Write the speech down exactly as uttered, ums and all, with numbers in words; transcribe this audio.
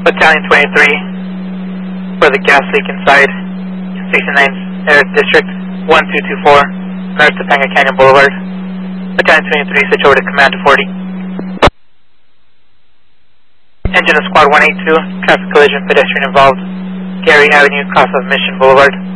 Battalion twenty-three for the gas leak inside sixty-ninth Air District one two two four, North Topanga Canyon Boulevard. Battalion twenty-three, switch over to Command forty. Engine of Squad one eighty-two, traffic collision, pedestrian involved, Gary Avenue, cross of Mission Boulevard.